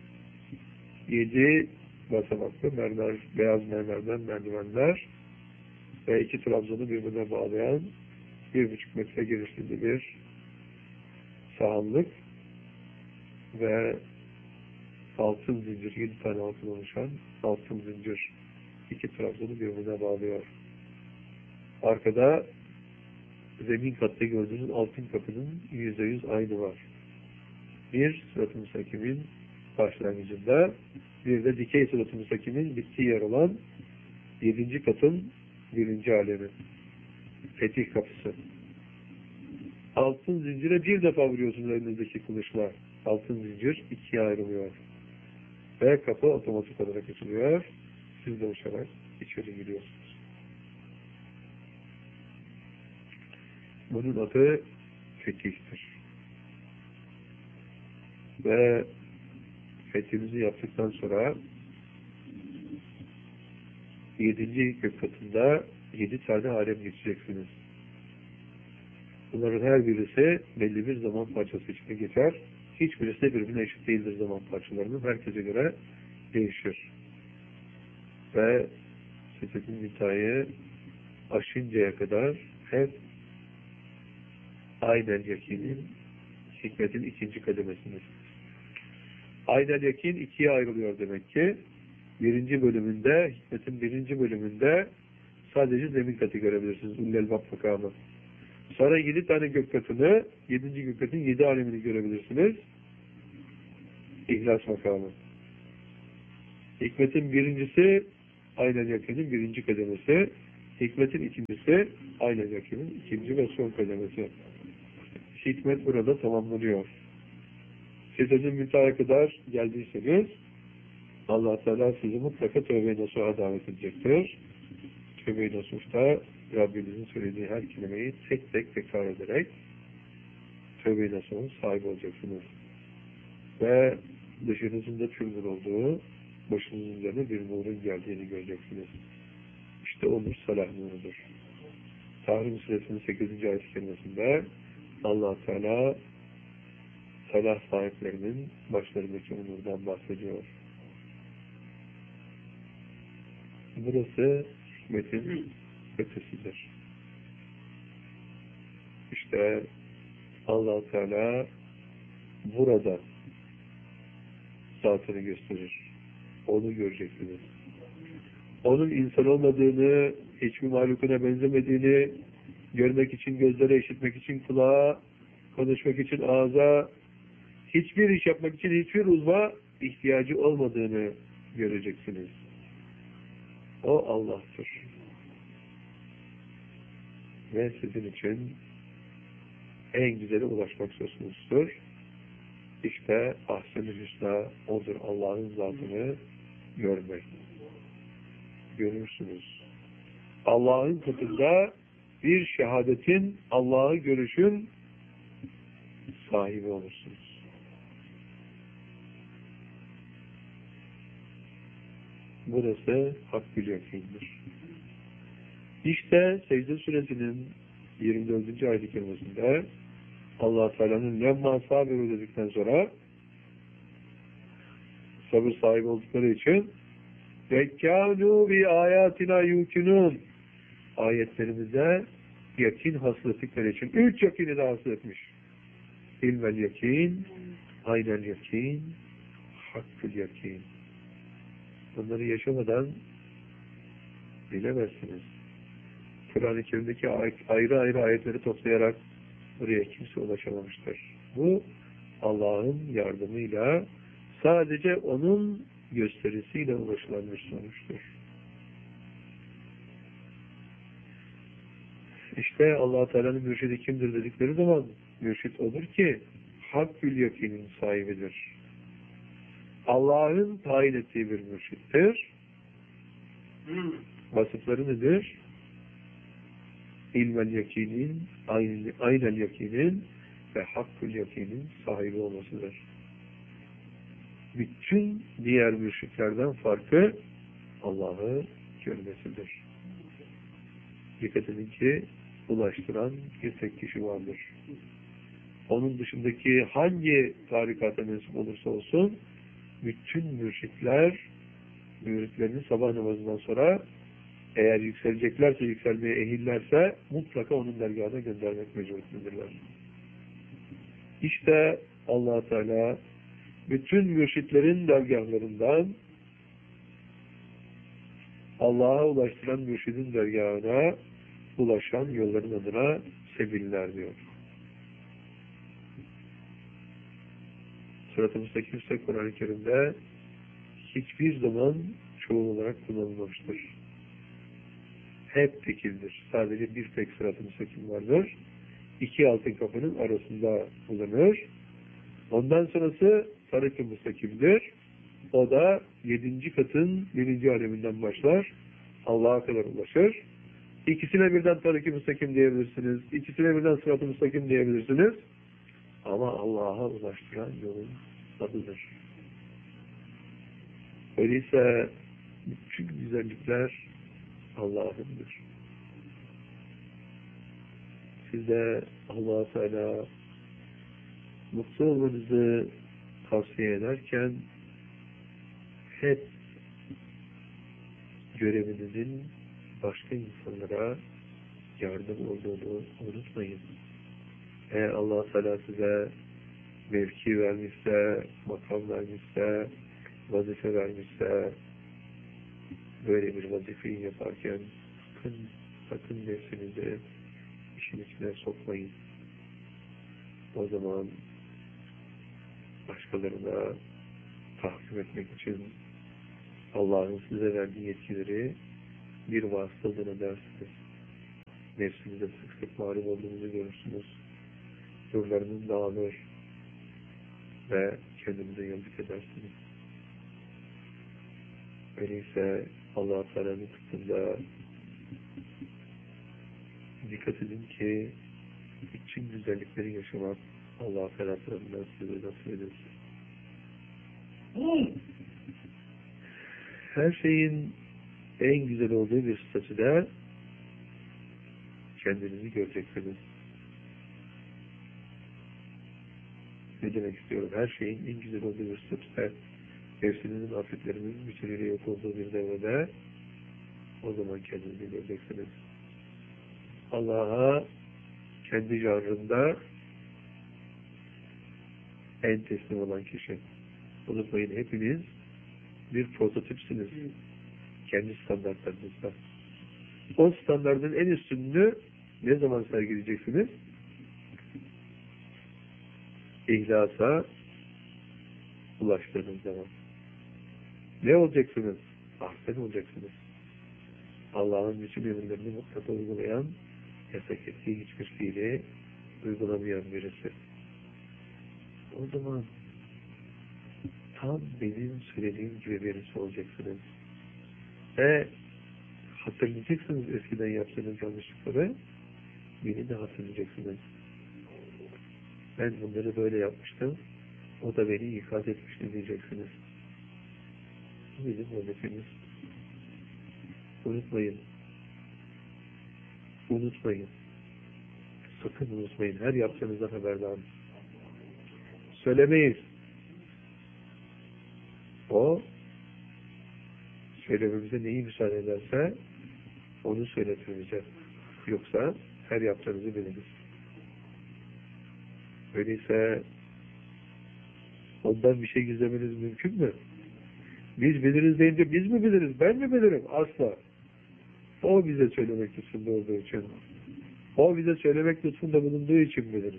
Speaker 1: 7 basamaklı mermer, beyaz mermerden merdivenler ve 2 trabzanı birbirine bağlayan 1,5 metre genişliğinde bir sahanlık ve altın zincir, 7 tane altın oluşan altın zincir 2 trabzanı birbirine bağlıyor. Arkada zemin katta gördüğünüz altın kapının %100 aynı var. Bir sırat-ı müstakimin başlangıcında, bir de dikey sırat-ı müstakimin bittiği yer olan 7. katın 1. alemi. Fetih kapısı. Altın zincire bir defa vuruyorsunuz elinizdeki kılıçla. Altın zincir 2'ye ayrılıyor. Ve kapı otomatik olarak açılıyor. Siz de uçarak içeri giriyorsunuz. Bunun adı fetihtir. Ve fethinizi yaptıktan sonra 7. gök katında 7 tane alem geçeceksiniz. Bunların her birisi belli bir zaman parçası içinde geçer. Hiçbirisi de birbirine eşit değildir zaman parçalarının. Herkese göre değişir. Ve sistetin müteahhiyı aşıncaya kadar hep aynen yakinin, hikmetin 2. kademesiniz. Aynen yakin 2'ye ayrılıyor demek ki. 1. bölümünde, hikmetin 1. bölümünde sadece zemin katı görebilirsiniz. Ulul Elbab makamı. Sonra 7 tane gök katını, 7. gök katının 7 alemini görebilirsiniz. İhlas makamı. Hikmetin birincisi, aynen yakinin birinci kademesi. Hikmetin ikincisi, aynen yakinin ikinci ve son kademesi. Hikmet burada tamamlanıyor. Sidretin müntehaya kadar geldiyseniz, Allah Teala sizi mutlaka tövbe-i nasuha davet edecektir. Tövbe-i nasuhta Rabbinizin söylediği her kelimeyi tek tek tekrar ederek tövbe-i nasuhun sahibi olacaksınız. Ve dışınızın da tüm nur olduğu, başınızın üzerine bir nurun geldiğini göreceksiniz. İşte o nur salah nurudur. Tahrim Suresinin 8. ayet-i kerimesinde Allah Teala salah sahiplerinin başlarındaki nurdan bahsediyor. Burası hikmetin ötesidir. İşte Allah Teala burada zatını gösterir. Onu göreceksiniz. Onun insan olmadığını, hiçbir mahlukuna benzemediğini görmek için gözlere, işitmek için kulağa, konuşmak için ağza, hiçbir iş yapmak için hiçbir uzva ihtiyacı olmadığını göreceksiniz. O Allah'tır. Ve sizin için en güzeli ulaşmak söz konusudur. İşte ahsen-i hüsna odur, Allah'ın zatını görmek. Görürsünüz. Allah'ın katında bir şehadetin, Allah'ı görüşün sahibi olursunuz. Burası hak-ül yakindir. İşte Secde Suresinin 24. ayet-i kerimesinde Allah Teala'nın lemma sabiru dedikten sonra sabır sahibi oldukları için vekkânû bi âyâtinâ yûkinûn ayetlerimize yakin hasıl ettikleri için 3 yakini de hasıl etmiş. İlmel yakin, aynel yakin, hakkül yakin. Bunları yaşamadan bilemezsiniz. Kur'an-ı Kerim'deki ayrı ayrı ayetleri toplayarak buraya kimse ulaşamamıştır. Bu Allah'ın yardımıyla sadece onun gösterisiyle ulaşılan bir sonuçtur. İşte Allah Teala'nın mürşidi kimdir dedikleri zaman mürşid odur ki hakkül yakinin sahibidir. Allah'ın tayin ettiği bir mürşittir. Vasıfları nedir? İlmel yakinin, aynel yakinin ve hakkül yakinin sahibi olmasıdır. Bütün diğer mürşitlerden farkı Allah'ı görmesidir. Dikkat edin ki ulaştıran bir tek kişi vardır. Onun dışındaki hangi tarikata mensup olursa olsun bütün mürşitler müritlerini sabah namazından sonra eğer yükseleceklerse, yükselmeye ehillerse mutlaka onun dergahına göndermek mecburiyetindedirler. İşte Allah Teala bütün mürşitlerin dergahlarından Allah'a ulaştıran mürşidin dergahına ulaşan yolların adına sebiller diyor. Sırat-ı Müstakim ise Kur'an-ı Kerim'de hiçbir zaman çoğul olarak kullanılmamıştır. Hep tekildir. Sadece bir tek Sırat-ı Müstakim vardır. 2 altın kapının arasında bulunur. Ondan sonrası Tarik-i Müstakim'dir. O da 7. katın 1. aleminden başlar. Allah'a kadar ulaşır. İkisine birden Tarik-i Müstakim diyebilirsiniz. İkisine birden Sırat-ı Müstakim diyebilirsiniz. Ama Allah'a ulaştıran yolun adıdır. Öyleyse bütün güzellikler Allah'ındır. Siz de Allah-u Teala mutlu olmanızı tavsiye ederken hep görevinizin başka insanlara yardım olduğunu unutmayın. Eğer Allah Teala size mevki vermişse, makam vermişse, vazife vermişse, böyle bir vazifeyi yaparken sakın nefsinizi işin içine sokmayın. O zaman başkalarına tahkim etmek için Allah'ın size verdiği yetkileri bir vasıtadan edersiniz. Nefsinize sık sık mağlup olduğunuzu görürsünüz. Yollarınız dağılır ve kendinize yazık edersiniz. Öyleyse Allah-u Teala'nın kıtında dikkat edin ki için güzellikleri yaşamak Allah-u Teala tarafından size nasip edilsin. Her şeyin en güzel olduğu bir statüde kendinizi göreceksiniz. Ne demek istiyorum? Her şeyin en güzel olduğu bir statüde nefsinizin, afetlerinizin bütünüyle yok olduğu bir devrede o zaman kendinizi göreceksiniz. Allah'a kendi janrında en teslim olan kişi. Unutmayın, hepiniz bir prototipsiniz. Kendi standartlarınızda. O standartın en üstünlüğü ne zaman sergileyeceksiniz? İhlasa ulaştığınız zaman. Ne olacaksınız? Ahsen olacaksınız. Allah'ın bütün emirlerini mutlaka uygulayan, yasak ettiği hiçbir fiili uygulamayan birisi. O zaman tam benim söylediğim gibi birisi olacaksınız. Ve hatırlayacaksınız eskiden yaptığınız yanlışlıkları, beni de hatırlayacaksınız. Ben bunları böyle yapmıştım, o da beni ikaz etmişti diyeceksiniz. Bu bizim hedefimiz. Unutmayın. Unutmayın. Sakın unutmayın. Her yaptığınızda haberdarım. Söylemeyiz. O söylememize neyi müsaade ederse onu söyletir bize. Yoksa her yaptığınızı biliriz. Öyleyse ondan bir şey gizlemeniz mümkün mü? Biz biliriz deyince biz mi biliriz? Ben mi bilirim? Asla. O bize söylemek lütfunda olduğu için. O bize söylemek lütfunda bulunduğu için biliriz.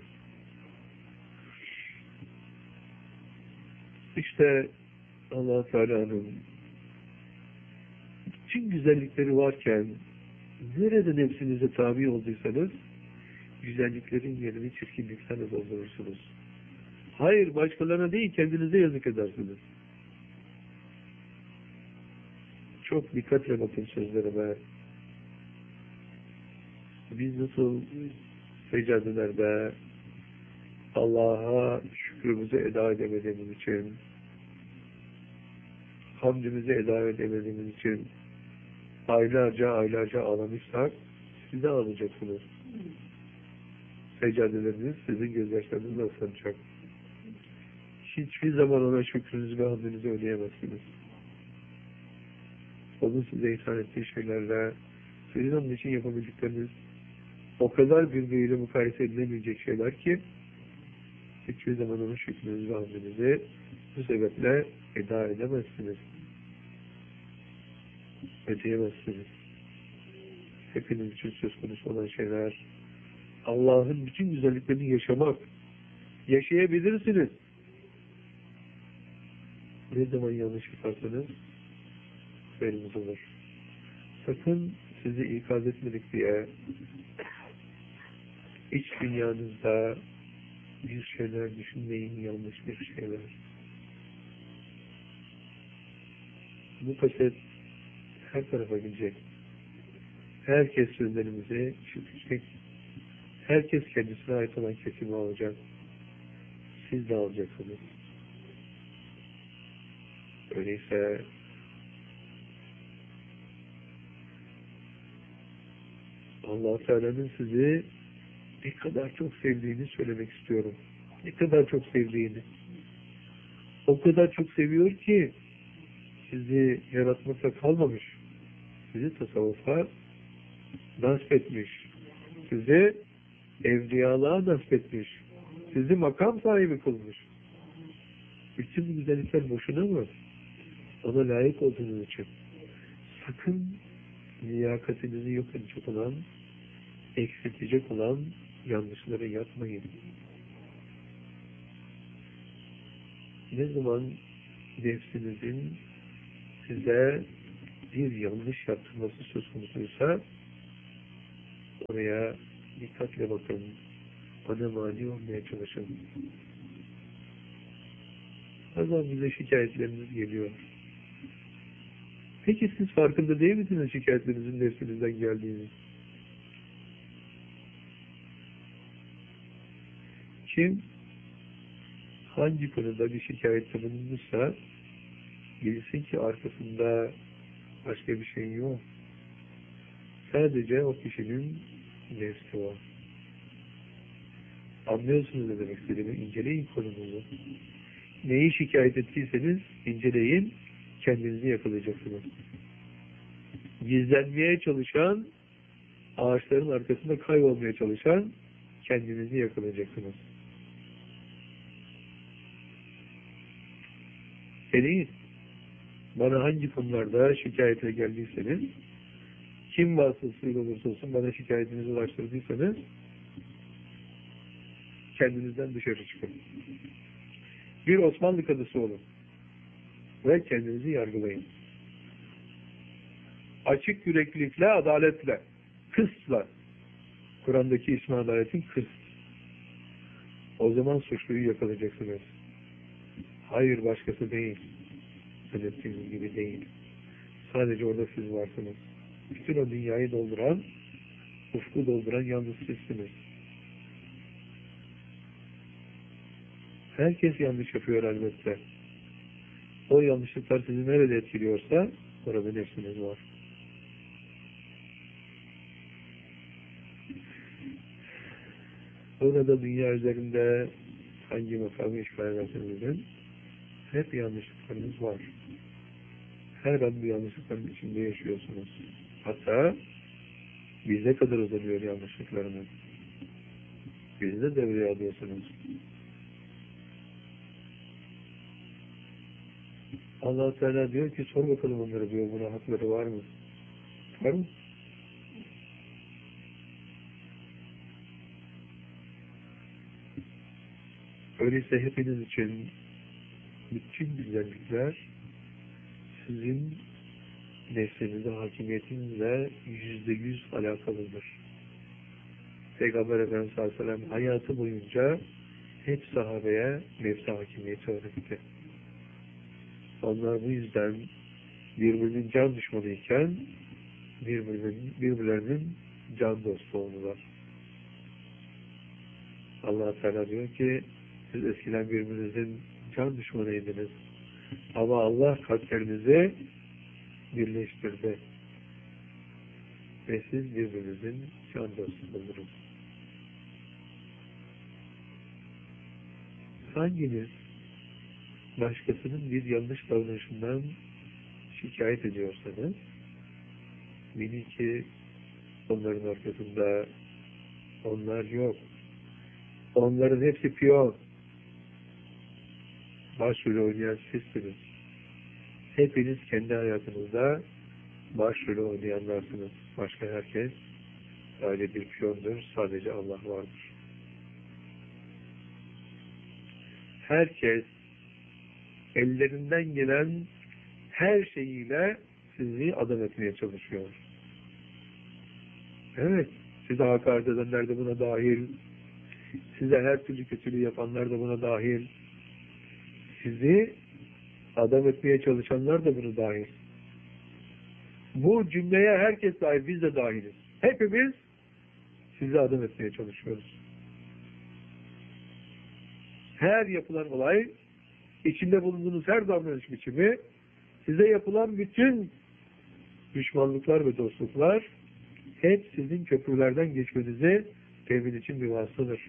Speaker 1: İşte Allah-u Teala'nın bütün güzellikleri varken nerede nefsinize tabi olduysanız güzelliklerin yerini çirkinliklerle doldurursunuz. Hayır, başkalarına değil, kendinize yazık edersiniz. Çok dikkatle bakın sözlerime. Biz nasıl secadelerde Allah'a şükrümüzü eda edemediğimiz için, hamdimizi eda edemediğimiz için aylarca ağlamışsak siz de ağlayacaksınız. Secadeleriniz sizin gözyaşlarınızla ıslanacak. Hiçbir zaman ona şükrünüzü ve hamdinizi ödeyemezsiniz. Onun size ihsan ettiği şeylerle sizin onun için yapabildikleriniz o kadar birbiriyle mukayese edilemeyecek şeyler ki hiçbir zaman onun şükrünüzü ve hamdinizi bu sebeple eda edemezsiniz. Ödeyemezsiniz. Hepiniz için söz konusu olan şeyler Allah'ın bütün güzelliklerini yaşamak. Yaşayabilirsiniz. Ne zaman yanlış yaparsanız haberiniz olur. Sakın sizi ikaz etmedik diye iç dünyanızda bir şeyler düşünmeyin, yanlış bir şeyler. Bu kaset her tarafa gidecek. Herkes sözlerimizi işitecek. Herkes kendisine ait olan kesimi alacak. Siz de alacaksınız. Öyleyse Allah-u Teala'nın sizi ne kadar çok sevdiğini söylemek istiyorum. Ne kadar çok sevdiğini. O kadar çok seviyor ki sizi yaratmakla kalmamış. Sizi tasavvufa nasip etmiş. Sizi evliyalığa nasip etmiş. Sizi makam sahibi kılmış. Bütün bu güzellikler boşuna mı? Ona layık olduğunuz için. Sakın liyakatinizi yok edecek olan, eksiltecek olan yanlışları yapmayın. Ne zaman nefsinizin size bir yanlış yaptırması söz konusuysa oraya dikkatle bakın. Ona mani olmaya çalışın. Bazen bize şikayetleriniz geliyor. Peki siz farkında değil misiniz şikayetlerinizin nefsinizden geldiğini? Kim hangi konuda bir şikayette bulunmuşsa bilsin ki arkasında başka bir şey yok. Sadece o kişinin nefsi var. Anlıyorsunuz ne demek istediğimi? İnceleyin konunuzu. Neyi şikayet ettiyseniz inceleyin, kendinizi yakalayacaksınız. Gizlenmeye çalışan, ağaçların arkasında kaybolmaya çalışan kendinizi yakalayacaksınız. Deneyin. Bana hangi konularda şikayete geldiyseniz, kim vasıtasıyla olursa olsun bana şikayetinizi ulaştırdıysanız, kendinizden dışarı çıkın. Bir Osmanlı kadısı olun. Ve kendinizi yargılayın. Açık yüreklilikle, adaletle, kısla. Kur'an'daki ismi adaletin kıst. O zaman suçluyu yakalayacaksınız. Hayır, başkası değil. Zannettiğiniz gibi değil. Sadece orada siz varsınız. Bütün o dünyayı dolduran, ufku dolduran yalnız sizsiniz. Herkes yanlış yapıyor elbette. O yanlışlıklar sizi nerede etkiliyorsa orada nefsiniz var. Burada dünya üzerinde hangi makamı işgal ederseniz hep yanlışlıklarınız var. Her an bu yanlışlıkların içinde yaşıyorsunuz. Hatta bize kadar uzanıyor yanlışlıklarınız. Bizi de devreye alıyorsunuz. Allah-u Teala diyor ki sor bakalım onlara diyor, buna hakları var mı? Var mı? Öyleyse hepiniz için bütün güzellikler sizin nefsinize, hakimiyetinizle %100 alakalıdır. Peygamber Efendimiz sallallahu aleyhi ve sellem hayatı boyunca hep sahabeye nefse hakimiyeti öğretti. Onlar bu yüzden birbirinin can düşmanıyken birbirlerinin can dostu oldular. Allah-u Teala diyor ki siz eskiden birbirinizin can düşmanıydınız. Ama Allah kalplerinizi birleştirdi. Ve siz birbirinizin can dostu oldunuz. Hanginiz başkasının bir yanlış davranışından şikayet ediyorsanız bilin ki onların arkasında onlar yok. Onların hepsi piyon. Başrolü oynayan sizsiniz. Hepiniz kendi hayatınızda başrolü oynayanlarsınız. Başka herkes öyle bir piyondur. Sadece Allah vardır. Herkes ellerinden gelen her şeyiyle sizi adam etmeye çalışıyor. Evet, size hakaret edenler de buna dahil, size her türlü kötülüğü yapanlar da buna dahil, sizi adam etmeye çalışanlar da buna dahil. Bu cümleye herkes dahil, biz de dahiliz. Hepimiz sizi adam etmeye çalışıyoruz. Her yapılan olay, içinde bulunduğunuz her davranış biçimi, size yapılan bütün düşmanlıklar ve dostluklar hep sizin köprülerden geçmenizi temin için bir vasıtadır.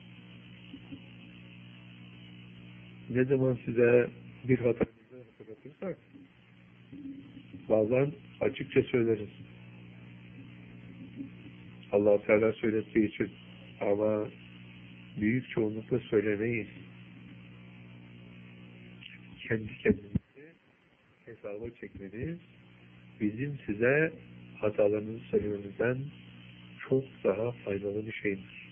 Speaker 1: Ne zaman size bir hatanızı hatırlatırsak bazen açıkça söyleriz. Allah-u Teala söylettiği için, ama büyük çoğunlukla söylemeyiz. Kendi kendimizi hesaba çekmeniz bizim size hatalarınızı söylememizden çok daha faydalı bir şeydir.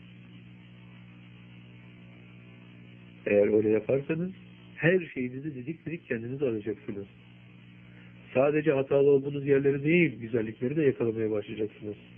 Speaker 1: Eğer öyle yaparsanız her şeyinizi didik didik kendiniz arayacaksınız. Sadece hatalı olduğunuz yerleri değil, güzellikleri de yakalamaya başlayacaksınız.